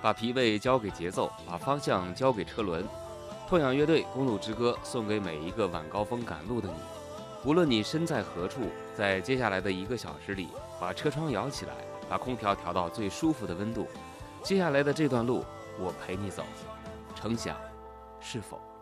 把脾胃交给节奏，把方向交给车轮。痛仰乐队《公路之歌》送给每一个晚高峰赶路的你。无论你身在何处，在接下来的1个小时里，把车窗摇起来，把空调调到最舒服的温度。接下来的这段路，我陪你走。程响，是否？